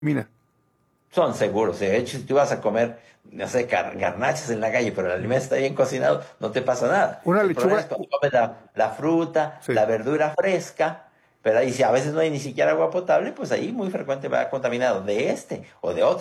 Mira, Son seguros. De hecho, si tú vas a comer, no sé, garnachas en la calle, pero el alimento está bien cocinado, no te pasa nada. una El problema es lechuga, cuando comes la fruta, sí. la verdura fresca, pero ahí si a veces no hay ni siquiera agua potable, pues ahí muy frecuente va contaminado de este o de otro.